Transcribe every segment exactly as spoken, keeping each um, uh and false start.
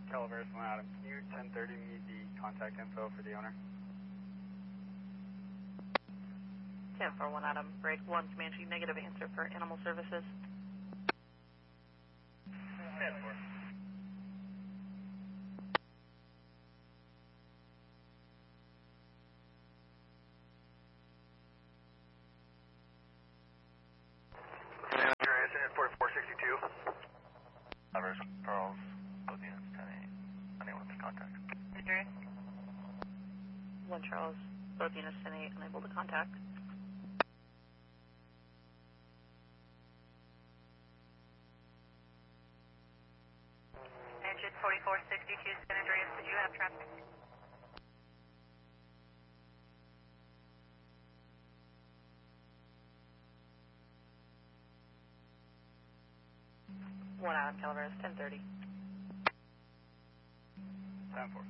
Calaveras, one Adam. Can you ten thirty me the contact info for the owner? ten four one Adam, break one Comanche, negative answer for animal services. ten four. San Andreas, forty-four sixty-two. Calaveras, Charles, both units, ten eight, unable to contact. Andreas. one Charles, both units ten eight, unable to contact. Engine forty-four sixty-two, San Andreas, did you have traffic? one Adam, Calaveras, ten thirty. ten four.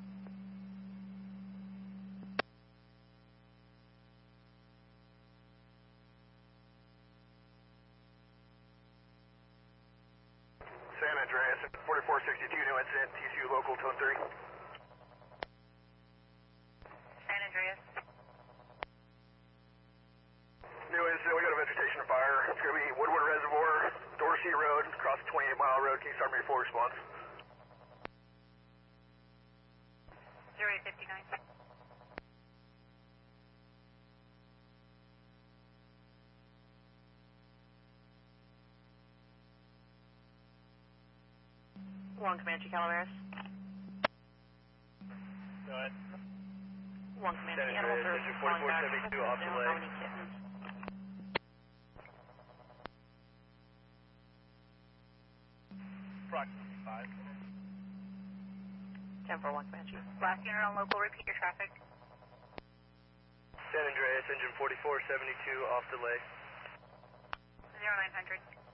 San Andreas, forty-four sixty-two, new incident, T C U local, tone three. San Andreas. New incident, we got a vegetation fire. It's going to be Woodward Reservoir, Dorsey Road, across the twenty-eight mile road. Can you start me your full response? zero eight fifty-nine. one Comanche, Calaveras. Go ahead. one Comanche, San animal Andreas, services, forty-four contact. seventy-two off Know delay. how many kittens? Approximately five. ten four one Comanche. Last unit on local, repeat your traffic. San Andreas, engine forty-four seventy-two off delay. zero nine hundred.